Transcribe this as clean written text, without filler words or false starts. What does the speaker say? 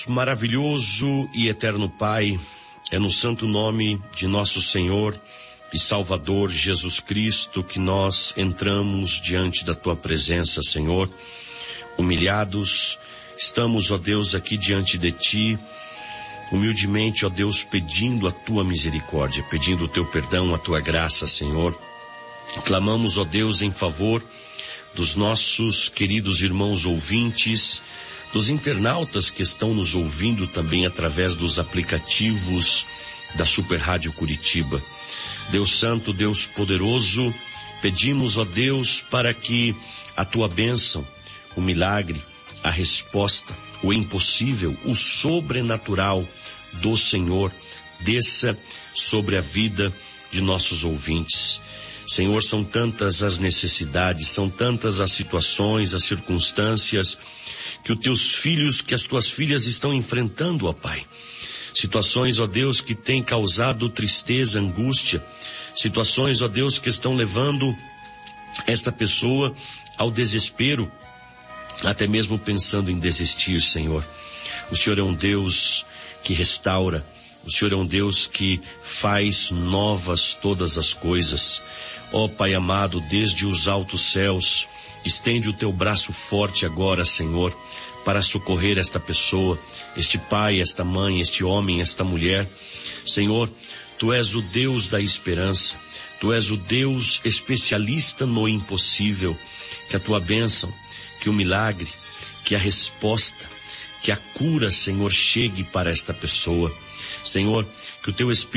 Deus maravilhoso e eterno Pai, é no santo nome de nosso Senhor e Salvador Jesus Cristo que nós entramos diante da Tua presença, Senhor. Humilhados, estamos, ó Deus, aqui diante de Ti, humildemente, ó Deus, pedindo a Tua misericórdia, pedindo o Teu perdão, a Tua graça, Senhor. Clamamos, ó Deus, em favor dos nossos queridos irmãos ouvintes, dos internautas que estão nos ouvindo também através dos aplicativos da Super Rádio Curitiba. Deus Santo, Deus Poderoso, pedimos, ó Deus, para que a Tua bênção, o milagre, a resposta, o impossível, o sobrenatural do Senhor desça sobre a vida de nossos ouvintes. Senhor, são tantas as necessidades, são tantas as situações, as circunstâncias que os Teus filhos, que as Tuas filhas estão enfrentando, ó Pai. Situações, ó Deus, que têm causado tristeza, angústia. Situações, ó Deus, que estão levando esta pessoa ao desespero, até mesmo pensando em desistir, Senhor. O Senhor é um Deus que restaura. O Senhor é um Deus que faz novas todas as coisas. Ó Pai amado, desde os altos céus, estende o Teu braço forte agora, Senhor, para socorrer esta pessoa, este pai, esta mãe, este homem, esta mulher. Senhor, Tu és o Deus da esperança. Tu és o Deus especialista no impossível. Que a Tua bênção, que o milagre, que a resposta, que a cura, Senhor, chegue para esta pessoa. Senhor, que o Teu Espírito